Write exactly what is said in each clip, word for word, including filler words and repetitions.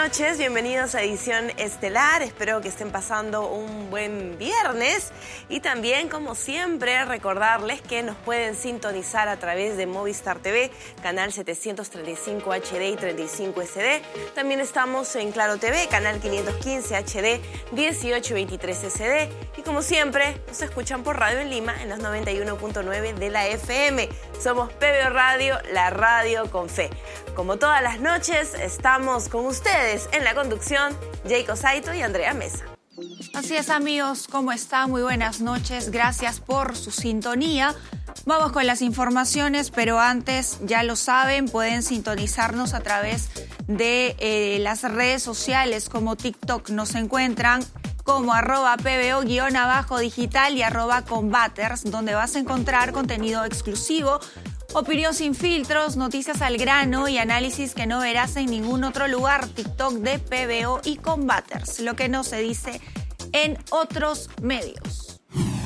noches, bienvenidos a Edición Estelar. Espero que estén pasando un buen viernes y también, como siempre, recordarles que nos pueden sintonizar a través de Movistar T V, canal setecientos treinta y cinco H D y treinta y cinco S D. También estamos en Claro T V, canal quinientos quince H D, dieciocho veintitrés S D. Y como siempre, nos escuchan por Radio en Lima en los noventa y uno punto nueve de la F M. Somos P B O Radio, la radio con fe. Como todas las noches, estamos con ustedes en la conducción, Jacob Saito y Andrea Mesa. Así es, amigos, ¿cómo están? Muy buenas noches, gracias por su sintonía. Vamos con las informaciones, pero antes, ya lo saben, pueden sintonizarnos a través de eh, las redes sociales como TikTok. Nos encuentran como arroba pbo guión abajo digital y arroba combaters, donde vas a encontrar contenido exclusivo, opinión sin filtros, noticias al grano y análisis que no verás en ningún otro lugar. TikTok de P B O y Combaters, lo que no se dice en otros medios.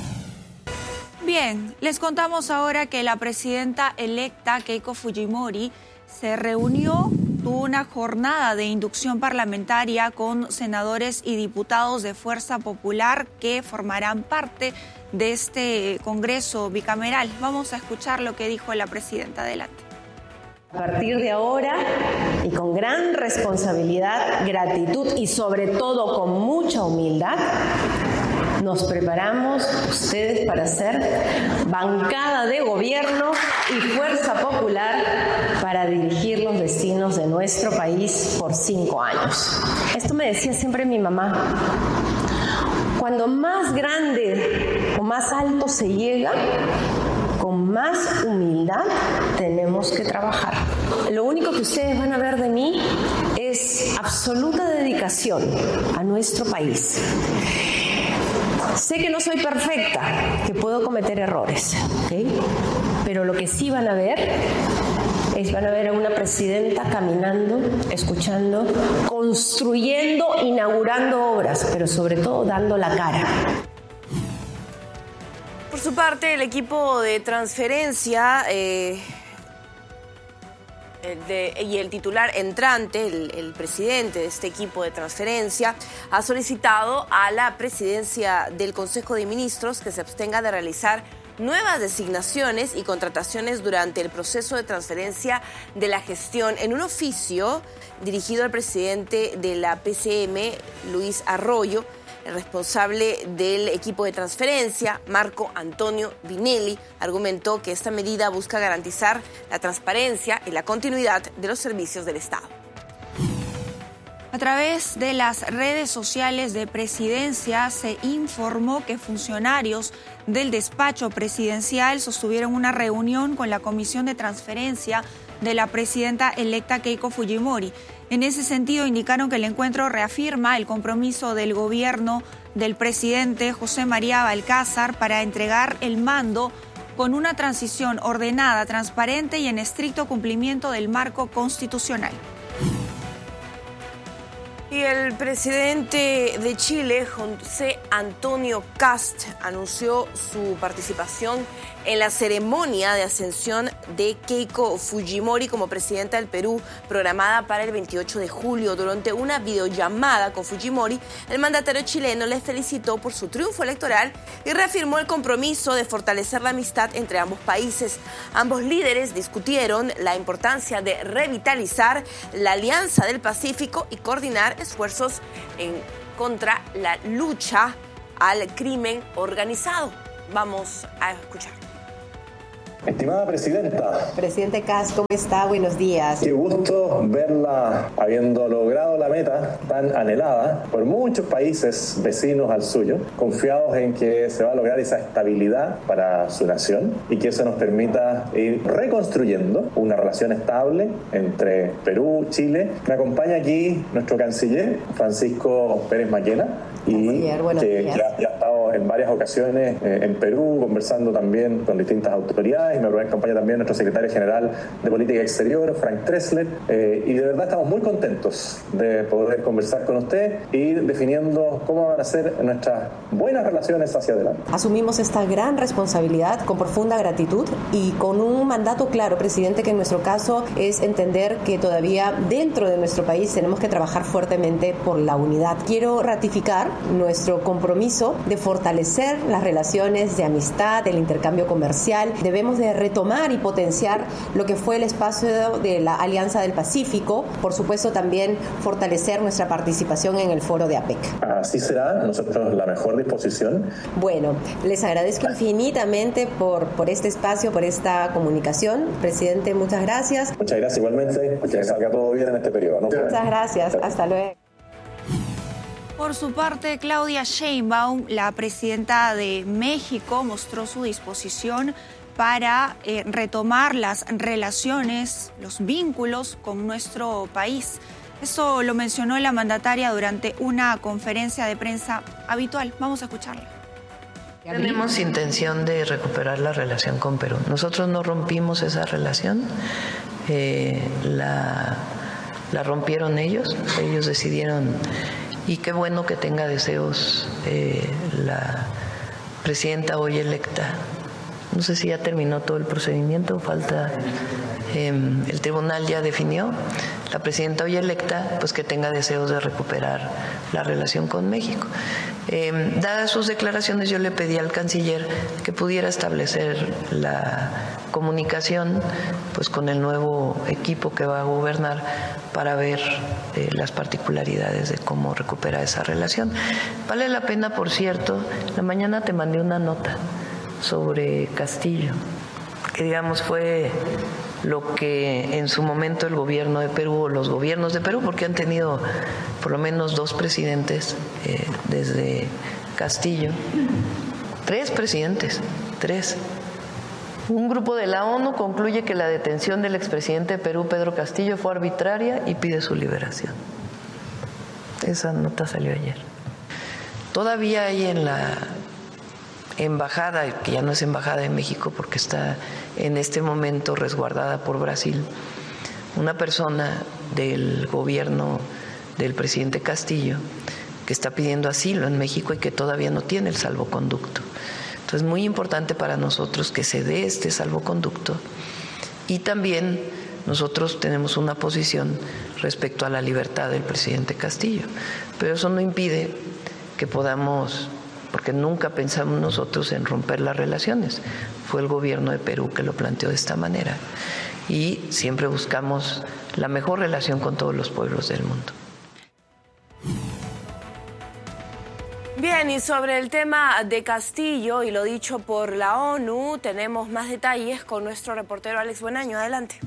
Bien, les contamos ahora que la presidenta electa Keiko Fujimori se reunió, tuvo una jornada de inducción parlamentaria con senadores y diputados de Fuerza Popular que formarán parte de este Congreso bicameral. Vamos a escuchar lo que dijo la presidenta. Adelante. A partir de ahora, y con gran responsabilidad, gratitud y sobre todo con mucha humildad, nos preparamos ustedes para ser bancada de gobierno y fuerza popular para dirigir los destinos de nuestro país por cinco años. Esto me decía siempre mi mamá. Cuando más grande o más alto se llega, con más humildad tenemos que trabajar. Lo único que ustedes van a ver de mí es absoluta dedicación a nuestro país. Sé que no soy perfecta, que puedo cometer errores, ¿okay? Pero lo que sí van a ver es, van a ver a una presidenta caminando, escuchando, construyendo, inaugurando obras, pero sobre todo dando la cara. Por su parte, el equipo de transferencia eh, de, y el titular entrante, el, el presidente de este equipo de transferencia, ha solicitado a la presidencia del Consejo de Ministros que se abstenga de realizar nuevas designaciones y contrataciones durante el proceso de transferencia de la gestión. En un oficio dirigido al presidente de la P C M, Luis Arroyo, el responsable del equipo de transferencia, Marco Antonio Vinelli, argumentó que esta medida busca garantizar la transparencia y la continuidad de los servicios del Estado. A través de las redes sociales de Presidencia se informó que funcionarios del despacho presidencial sostuvieron una reunión con la Comisión de Transferencia de la presidenta electa Keiko Fujimori. En ese sentido, indicaron que el encuentro reafirma el compromiso del gobierno del presidente José María Balcázar para entregar el mando con una transición ordenada, transparente y en estricto cumplimiento del marco constitucional. Y el presidente de Chile, José Antonio Kast, anunció su participación en la ceremonia de ascensión de Keiko Fujimori como presidenta del Perú, programada para el veintiocho de julio. Durante una videollamada con Fujimori, el mandatario chileno le felicitó por su triunfo electoral y reafirmó el compromiso de fortalecer la amistad entre ambos países. Ambos líderes discutieron la importancia de revitalizar la Alianza del Pacífico y coordinar esfuerzos en contra la lucha al crimen organizado. Vamos a escuchar. Estimada presidenta. Presidente Kast, ¿cómo está? Buenos días. Qué gusto verla habiendo logrado la meta tan anhelada por muchos países vecinos al suyo, confiados en que se va a lograr esa estabilidad para su nación y que eso nos permita ir reconstruyendo una relación estable entre Perú y Chile. Me acompaña aquí nuestro canciller, Francisco Pérez Maquena, y Canciller, buenos que días. ya, ya ha estado en varias ocasiones eh, en Perú, conversando también con distintas autoridades, y me acompaña también nuestro secretario general de Política Exterior, Frank Tressler, eh, y de verdad estamos muy contentos de poder conversar con usted y ir definiendo cómo van a ser nuestras buenas relaciones hacia adelante. Asumimos esta gran responsabilidad con profunda gratitud y con un mandato claro, presidente, que en nuestro caso es entender que todavía dentro de nuestro país tenemos que trabajar fuertemente por la unidad. Quiero ratificar nuestro compromiso de fortalecer las relaciones de amistad, el intercambio comercial. Debemos de retomar y potenciar lo que fue el espacio de la Alianza del Pacífico. Por supuesto, también fortalecer nuestra participación en el foro de APEC. Así será, nosotros la mejor disposición. Bueno, les agradezco infinitamente por, por este espacio, por esta comunicación. Presidente, muchas gracias. Muchas gracias igualmente, que salga todo bien en este periodo, ¿no? Muchas gracias, hasta luego. Por su parte, Claudia Sheinbaum, la presidenta de México, mostró su disposición para eh, retomar las relaciones, los vínculos con nuestro país. Eso lo mencionó la mandataria durante una conferencia de prensa habitual. Vamos a escucharla. Tenemos intención de recuperar la relación con Perú. Nosotros no rompimos esa relación, eh, la, la rompieron ellos, ellos decidieron. Y qué bueno que tenga deseos eh, la presidenta hoy electa. No sé si ya terminó todo el procedimiento, falta, eh, el tribunal ya definió. La presidenta hoy electa, pues que tenga deseos de recuperar la relación con México. Eh, dadas sus declaraciones, yo le pedí al canciller que pudiera establecer la comunicación pues con el nuevo equipo que va a gobernar para ver eh, las particularidades de cómo recuperar esa relación. Vale la pena, por cierto, la mañana te mandé una nota sobre Castillo, que digamos fue lo que en su momento el gobierno de Perú o los gobiernos de Perú, porque han tenido por lo menos dos presidentes eh, desde Castillo, tres presidentes, tres. Un grupo de la ONU concluye que la detención del expresidente de Perú, Pedro Castillo, fue arbitraria y pide su liberación. Esa nota salió ayer. Todavía hay en la embajada, que ya no es embajada de México porque está en este momento resguardada por Brasil, una persona del gobierno del presidente Castillo que está pidiendo asilo en México y que todavía no tiene el salvoconducto. Entonces es muy importante para nosotros que se dé este salvoconducto, y también nosotros tenemos una posición respecto a la libertad del presidente Castillo, pero eso no impide que podamos, porque nunca pensamos nosotros en romper las relaciones. Fue el gobierno de Perú que lo planteó de esta manera y siempre buscamos la mejor relación con todos los pueblos del mundo. Bien, y sobre el tema de Castillo y lo dicho por la ONU, tenemos más detalles con nuestro reportero Alex Buenaño. Adelante.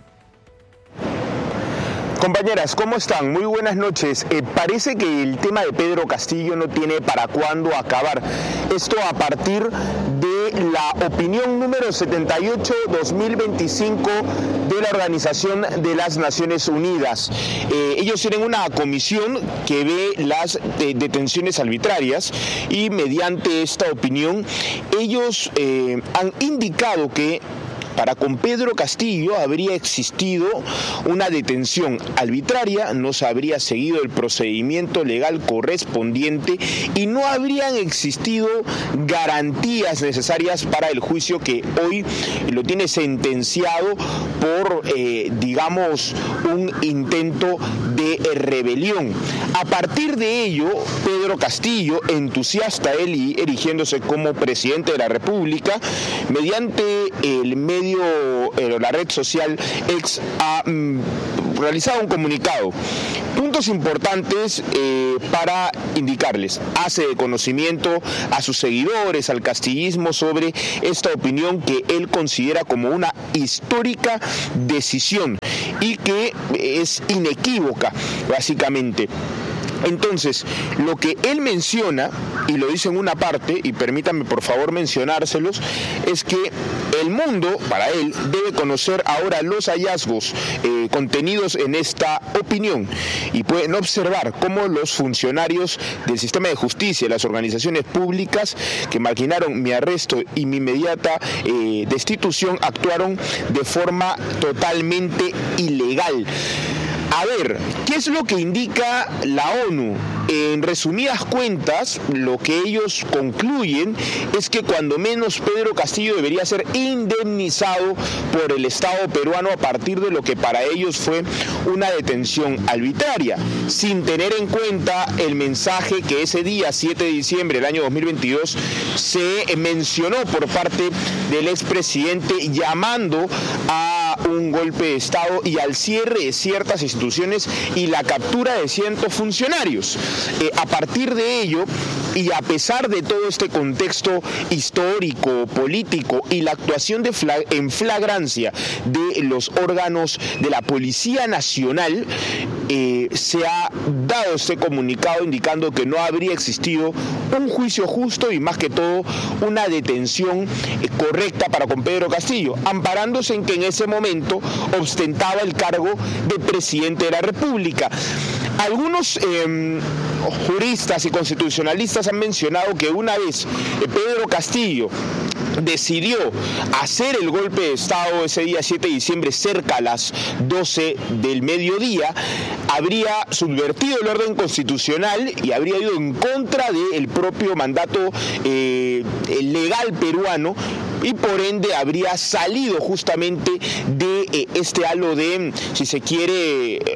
Compañeras, ¿cómo están? Muy buenas noches. Eh, parece que el tema de Pedro Castillo no tiene para cuándo acabar. Esto a partir de la opinión número setenta y ocho barra dos mil veinticinco de la Organización de las Naciones Unidas. Eh, ellos tienen una comisión que ve las eh, detenciones arbitrarias y mediante esta opinión ellos eh, han indicado que para con Pedro Castillo habría existido una detención arbitraria, no se habría seguido el procedimiento legal correspondiente y no habrían existido garantías necesarias para el juicio que hoy lo tiene sentenciado por, eh, digamos, un intento de rebelión. A partir de ello, Pedro Castillo, entusiasta él y erigiéndose como presidente de la República, mediante el medio la red social X ha mm, realizado un comunicado. Puntos importantes eh, para indicarles. Hace de conocimiento a sus seguidores, al castillismo, sobre esta opinión que él considera como una histórica decisión y que es inequívoca, básicamente. Entonces, lo que él menciona, y lo dice en una parte, y permítanme por favor mencionárselos, es que el mundo, para él, debe conocer ahora los hallazgos eh, contenidos en esta opinión, y pueden observar cómo los funcionarios del sistema de justicia, las organizaciones públicas que maquinaron mi arresto y mi inmediata eh, destitución actuaron de forma totalmente ilegal. A ver, ¿qué es lo que indica la ONU? En resumidas cuentas, lo que ellos concluyen es que cuando menos Pedro Castillo debería ser indemnizado por el Estado peruano a partir de lo que para ellos fue una detención arbitraria, sin tener en cuenta el mensaje que ese día, siete de diciembre del año dos mil veintidós, se mencionó por parte del expresidente llamando a un golpe de Estado y al cierre de ciertas instituciones y la captura de cientos funcionarios. Eh, a partir de ello, y a pesar de todo este contexto histórico, político y la actuación de flag- en flagrancia de los órganos de la Policía Nacional, eh, se ha dado este comunicado indicando que no habría existido un juicio justo y más que todo una detención eh, correcta para con Pedro Castillo, amparándose en que en ese momento ostentaba el cargo de presidente de la República. Algunos eh, juristas y constitucionalistas han mencionado que una vez eh, Pedro Castillo decidió hacer el golpe de Estado ese día siete de diciembre cerca a las doce del mediodía, habría subvertido el orden constitucional y habría ido en contra del propio mandato eh, legal peruano, y por ende habría salido justamente de eh, este halo de, si se quiere, eh,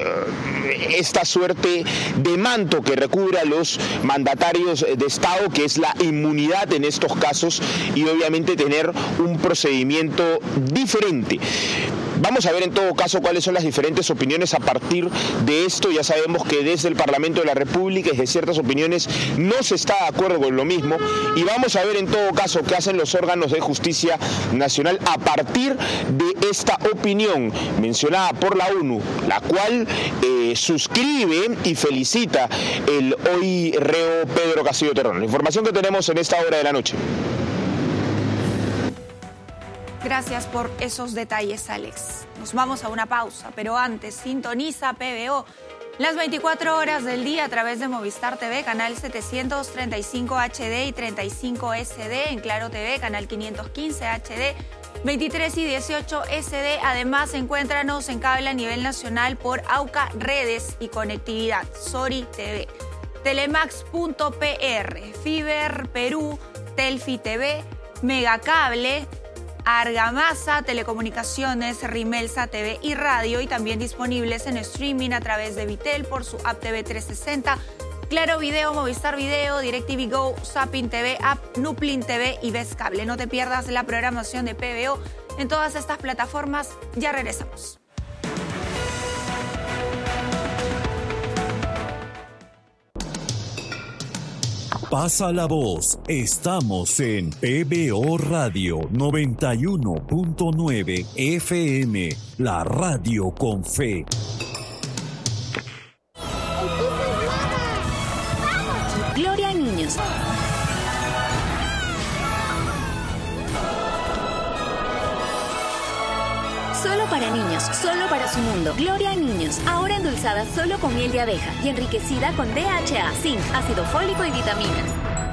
esta suerte de manto que recubre a los mandatarios de Estado, que es la inmunidad en estos casos, y obviamente tener un procedimiento diferente. Vamos a ver en todo caso cuáles son las diferentes opiniones a partir de esto. Ya sabemos que desde el Parlamento de la República y desde ciertas opiniones no se está de acuerdo con lo mismo, y vamos a ver en todo caso qué hacen los órganos de justicia nacional a partir de esta opinión mencionada por la ONU, la cual eh, suscribe y felicita el hoy reo Pedro Castillo Terrón. La información que tenemos en esta hora de la noche. Gracias por esos detalles, Alex. Nos vamos a una pausa, pero antes, sintoniza P B O las veinticuatro horas del día a través de Movistar T V, canal setecientos treinta y cinco H D y treinta y cinco S D, en Claro T V, canal quinientos quince H D, veintitrés y dieciocho S D. Además, encuéntranos en cable a nivel nacional por AUCA Redes y Conectividad, Sori T V, telemax punto P R, Fiber Perú, Telfi T V, Megacable, Argamasa, Telecomunicaciones, Rimelsa T V y Radio, y también disponibles en streaming a través de Vitel por su app T V trescientos sesenta, Claro Video, Movistar Video, DirecTV Go, Zapping T V, App Nuplin T V y Ves Cable. No te pierdas la programación de P B O en todas estas plataformas. Ya regresamos. Pasa la voz, estamos en P B O Radio noventa y uno punto nueve F M, la radio con fe. Gloria a niños. Solo para niños, solo para su mundo. Gloria a niños, ahora endulzada solo con miel de abeja y enriquecida con D H A, zinc, ácido fólico y vitaminas.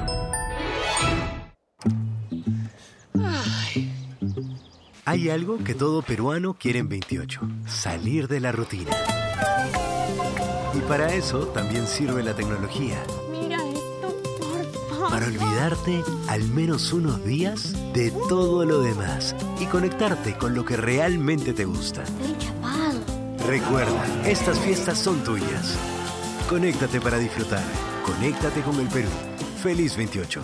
Ay. Hay algo que todo peruano quiere en veintiocho, salir de la rutina. Y para eso también sirve la tecnología. Mira esto, por favor. Para olvidarte al menos unos días de todo lo demás y conectarte con lo que realmente te gusta. Estoy chapado. Recuerda, estas fiestas son tuyas. Conéctate para disfrutar. Conéctate con el Perú. Feliz veintiocho.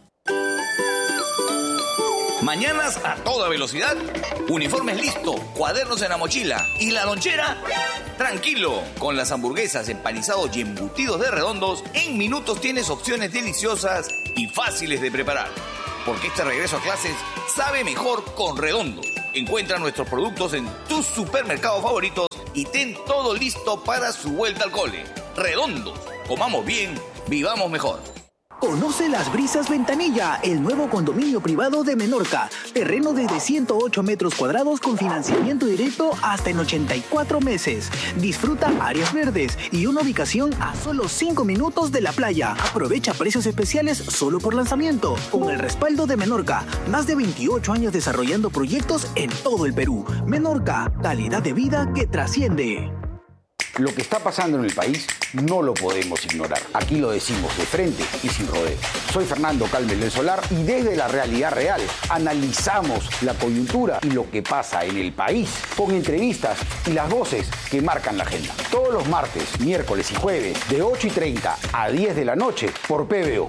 Mañanas a toda velocidad, uniformes listo, cuadernos en la mochila y la lonchera. Tranquilo, con las hamburguesas, empanizados y embutidos de Redondos, en minutos tienes opciones deliciosas y fáciles de preparar. Porque este regreso a clases sabe mejor con Redondos. Encuentra nuestros productos en tus supermercados favoritos y ten todo listo para su vuelta al cole. Redondos, comamos bien, vivamos mejor. Conoce Las Brisas Ventanilla, el nuevo condominio privado de Menorca. Terreno desde ciento ocho metros cuadrados con financiamiento directo hasta en ochenta y cuatro meses. Disfruta áreas verdes y una ubicación a solo cinco minutos de la playa. Aprovecha precios especiales solo por lanzamiento. Con el respaldo de Menorca, más de veintiocho años desarrollando proyectos en todo el Perú. Menorca, calidad de vida que trasciende. Lo que está pasando en el país no lo podemos ignorar. Aquí lo decimos de frente y sin rodeos. Soy Fernando Calmel del Solar y desde la realidad real analizamos la coyuntura y lo que pasa en el país con entrevistas y las voces que marcan la agenda. Todos los martes, miércoles y jueves de ocho y treinta a diez de la noche por P B O.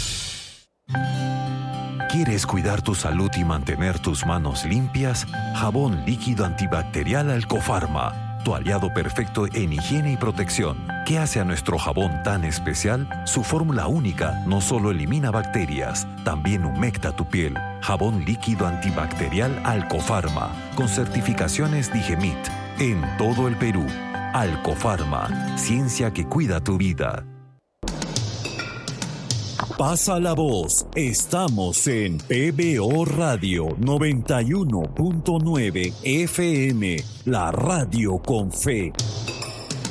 ¿Quieres cuidar tu salud y mantener tus manos limpias? Jabón líquido antibacterial Alcofarma. Tu aliado perfecto en higiene y protección. ¿Qué hace a nuestro jabón tan especial? Su fórmula única no solo elimina bacterias, también humecta tu piel. Jabón líquido antibacterial Alcofarma, con certificaciones Digemit. En todo el Perú. Alcofarma, ciencia que cuida tu vida. Pasa la voz. Estamos en P B O Radio noventa y uno punto nueve F M, la radio con fe.